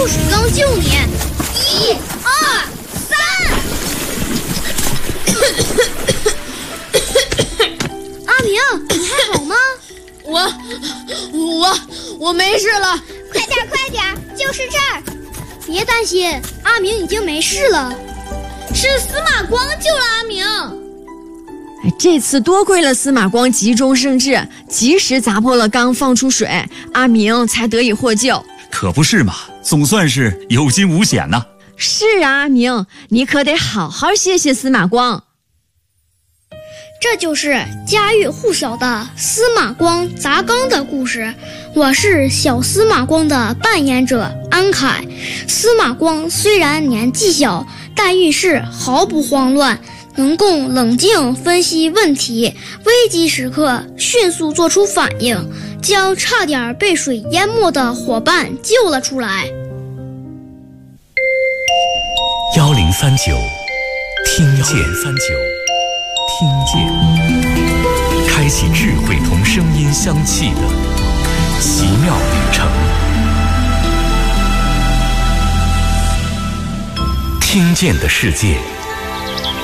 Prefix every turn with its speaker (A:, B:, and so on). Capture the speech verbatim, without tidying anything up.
A: 不许刚救你！一、二、三！阿明，你还好吗？
B: 我我我没事了。
A: 快点快点，就是这儿！别担心，阿明已经没事了。是司马光救了阿明。
C: 这次多亏了司马光急中生智，及时砸破了缸放出水，阿明才得以获救。
D: 可不是嘛，总算是有惊无险呐。
C: 是啊，阿明，你可得好好谢谢司马光。
A: 这就是家喻户晓的司马光砸缸的故事。我是小司马光的扮演者安凯。司马光虽然年纪小，但遇事毫不慌乱，能够冷静分析问题，危急时刻迅速做出反应，将差点被水淹没的伙伴救了出来。
E: 幺零三九，听见三九，听见，开启智慧同声音相契的奇妙旅程。听见的世界。